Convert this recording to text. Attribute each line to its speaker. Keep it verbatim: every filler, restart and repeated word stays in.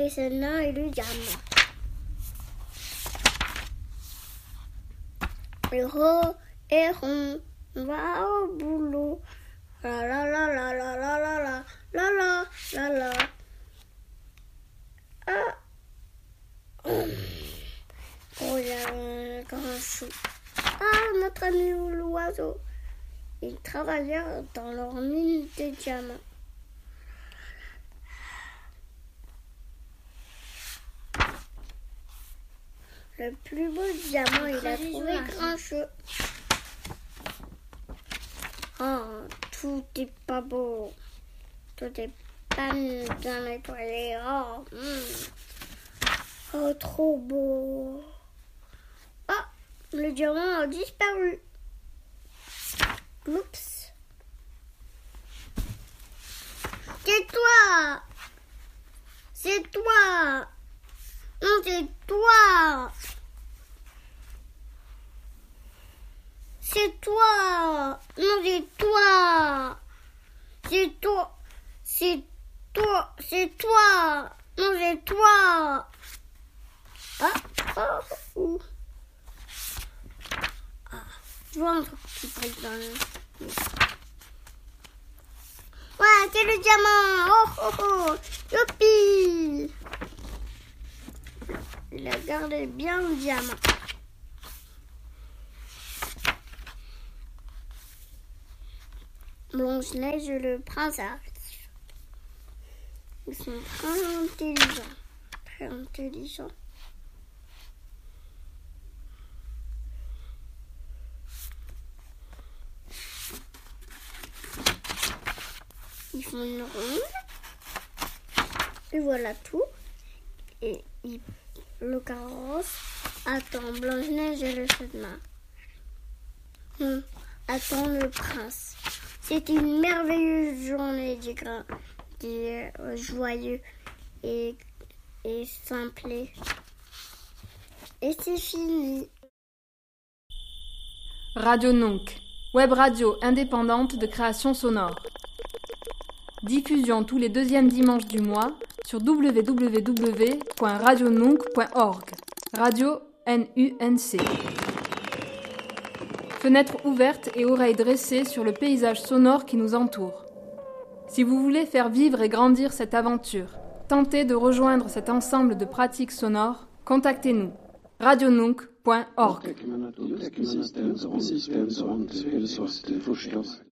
Speaker 1: et ce nain et le diamant. Le haut est rond, on va au boulot. La la la la la la la la la la la la. Ah. Oh, il y a un grand chou. Ah, notre ami l'oiseau. Ils travaillèrent dans leur mine de diamants. Le plus beau diamant, il a trouvé grand chou. Oh, tout est pas beau. Tout est pas bien nettoyé. Oh, mm. Oh, trop beau. Oh, le diamant a disparu. Oups. C'est toi. C'est toi. Non, c'est toi. C'est toi. Non, c'est toi. C'est toi. C'est toi. C'est toi. Non, c'est toi. Ah, ah, ouh. Ah, je vois un truc qui passe dans le... Ouais, c'est le diamant. Oh, oh, oh. Youpi. Il a gardé bien le diamant. Blanche-Neige et le prince arrivent. Ils sont très intelligents. Très intelligents. Ils font une ronde. Et voilà tout. Et il, le carrosse attend Blanche-Neige et le chemin. Hum, attend le prince. C'est une merveilleuse journée, dit Grain, dit euh, joyeux et, et simple. Et c'est fini.
Speaker 2: Radio Nunc, web radio indépendante de création sonore. Diffusion tous les deuxièmes dimanches du mois sur w w w point radio nunc point org. Radio N U N C. Fenêtres ouvertes et oreilles dressées sur le paysage sonore qui nous entoure. Si vous voulez faire vivre et grandir cette aventure, tentez de rejoindre cet ensemble de pratiques sonores, contactez-nous. radio nunc point org.